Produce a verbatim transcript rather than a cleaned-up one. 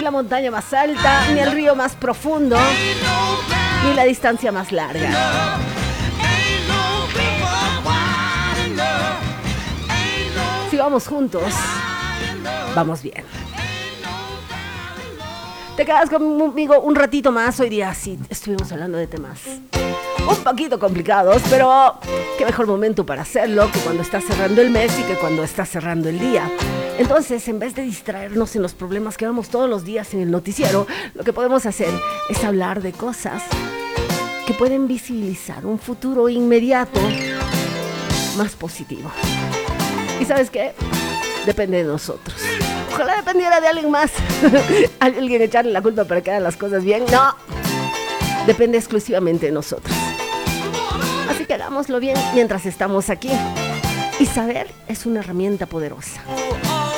la montaña más alta, ni el río más profundo, ni la distancia más larga. Si vamos juntos, vamos bien. Te quedas conmigo un ratito más. Hoy día sí estuvimos hablando de temas un poquito complicados, pero qué mejor momento para hacerlo que cuando estás cerrando el mes y que cuando estás cerrando el día. Entonces, en vez de distraernos en los problemas que vemos todos los días en el noticiero, lo que podemos hacer es hablar de cosas que pueden visibilizar un futuro inmediato más positivo. ¿Y sabes qué? Depende de nosotros. Ojalá dependiera de alguien más. Alguien echarle la culpa para que hagan las cosas bien. No. Depende exclusivamente de nosotros. Así que hagámoslo bien mientras estamos aquí. Y saber es una herramienta poderosa.